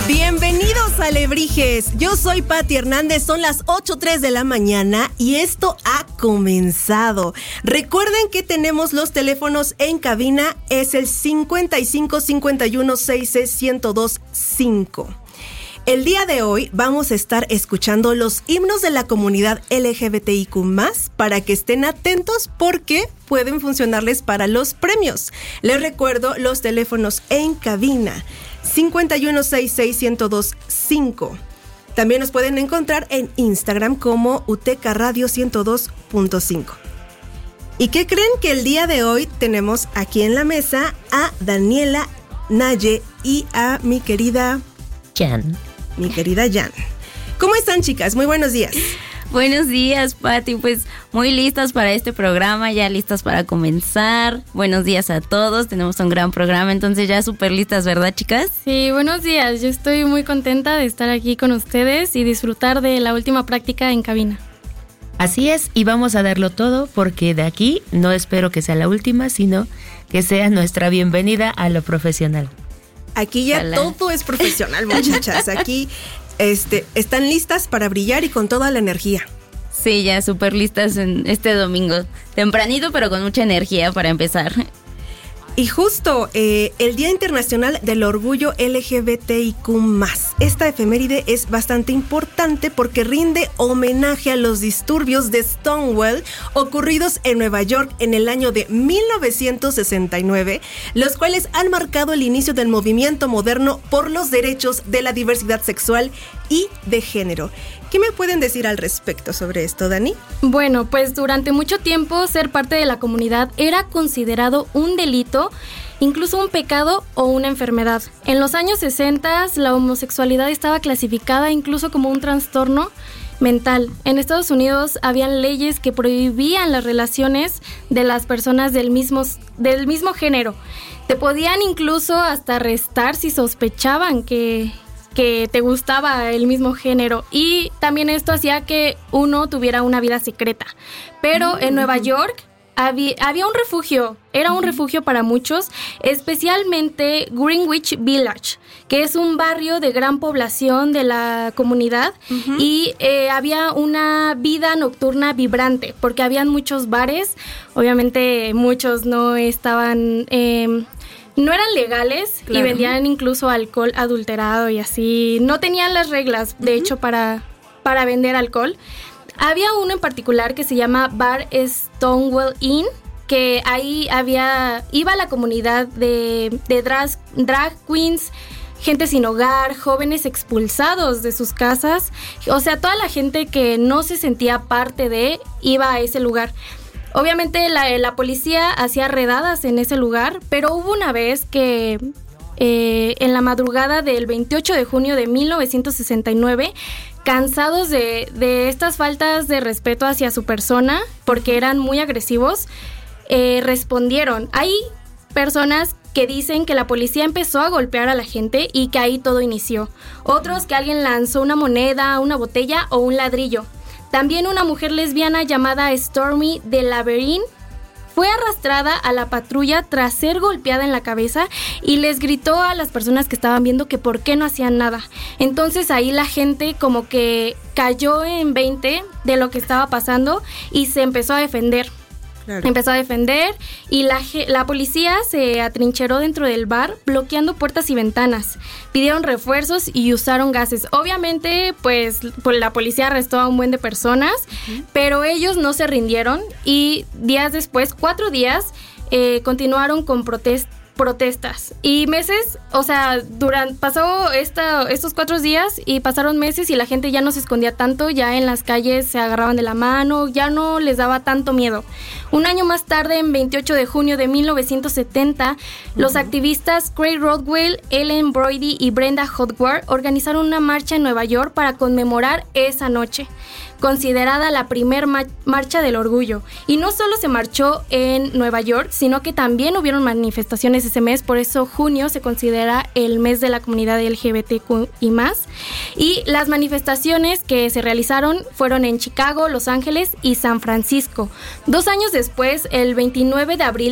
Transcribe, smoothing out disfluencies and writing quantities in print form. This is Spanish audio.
Bienvenidos a Alebrijes, yo soy Pati Hernández, son las 8:03 de la mañana y esto ha comenzado. Recuerden que tenemos los teléfonos en cabina, es el 55 51 66 1025. El día de hoy vamos a estar escuchando los himnos de la comunidad LGBTIQ+, para que estén atentos porque pueden funcionarles para los premios. Les recuerdo los teléfonos en cabina, 51661025. También nos pueden encontrar en Instagram como UTECA Radio 102.5. ¿Y qué creen? Que el día de hoy tenemos aquí en la mesa a Daniela, Naye y a mi querida Jan. ¿Cómo están, chicas? Muy buenos días. Buenos días, Pati. Pues muy listas para este programa, ya listas para comenzar. Buenos días a todos, tenemos un gran programa, entonces ya súper listas, ¿verdad, chicas? Sí, buenos días. Yo estoy muy contenta de estar aquí con ustedes y disfrutar de la última práctica en cabina. Así es, y vamos a darlo todo porque de aquí no espero que sea la última, sino que sea nuestra bienvenida a lo profesional. Aquí ya todo es profesional, muchachas. Aquí están listas para brillar y con toda la energía. Sí, ya súper listas en este domingo. Tempranito, pero con mucha energía para empezar. Y justo el Día Internacional del Orgullo LGBTIQ+. Esta efeméride es bastante importante porque rinde homenaje a los disturbios de Stonewall ocurridos en Nueva York en el año de 1969, los cuales han marcado el inicio del movimiento moderno por los derechos de la diversidad sexual y de género. ¿Qué me pueden decir al respecto sobre esto, Dani? Bueno, pues durante mucho tiempo ser parte de la comunidad era considerado un delito, incluso un pecado o una enfermedad. En los años 60 la homosexualidad estaba clasificada incluso como un trastorno mental. En Estados Unidos habían leyes que prohibían las relaciones de las personas del mismo género. Te podían incluso hasta arrestar si sospechaban que te gustaba el mismo género, y también esto hacía que uno tuviera una vida secreta. Pero en Nueva York había un refugio, era un refugio para muchos, especialmente Greenwich Village, que es un barrio de gran población de la comunidad, y había una vida nocturna vibrante, porque habían muchos bares, obviamente muchos no estaban... no eran legales, claro. Y vendían incluso alcohol adulterado y así. No tenían las reglas, de hecho, para vender alcohol. Había uno en particular que se llama Bar Stonewall Inn, que ahí iba la comunidad de drag queens, gente sin hogar, jóvenes expulsados de sus casas. O sea, toda la gente que no se sentía parte iba a ese lugar. Obviamente la policía hacía redadas en ese lugar, pero hubo una vez que en la madrugada del 28 de junio de 1969, cansados de estas faltas de respeto hacia su persona, porque eran muy agresivos, respondieron. Hay personas que dicen que la policía empezó a golpear a la gente y que ahí todo inició. Otros que alguien lanzó una moneda, una botella o un ladrillo. También una mujer lesbiana llamada Stormy de Laverin fue arrastrada a la patrulla tras ser golpeada en la cabeza y les gritó a las personas que estaban viendo que por qué no hacían nada. Entonces ahí la gente como que cayó en 20 de lo que estaba pasando y se empezó a defender. Claro. Empezó a defender y la policía se atrincheró dentro del bar bloqueando puertas y ventanas. Pidieron refuerzos y usaron gases. Obviamente, pues la policía arrestó a un buen de personas, pero ellos no se rindieron y días después, 4 días, continuaron con protestas y meses, o sea, pasó estos 4 días y pasaron meses y la gente ya no se escondía tanto, ya en las calles se agarraban de la mano, ya no les daba tanto miedo. Un año más tarde, en 28 de junio de 1970, los activistas Craig Rothwell, Ellen Brody y Brenda Howard organizaron una marcha en Nueva York para conmemorar esa noche, considerada la primer marcha del orgullo. Y no solo se marchó en Nueva York, sino que también hubieron manifestaciones ese mes, por eso junio se considera el mes de la comunidad LGBTQ y más. Y las manifestaciones que se realizaron fueron en Chicago, Los Ángeles y San Francisco. 2 años después, el 29 de abril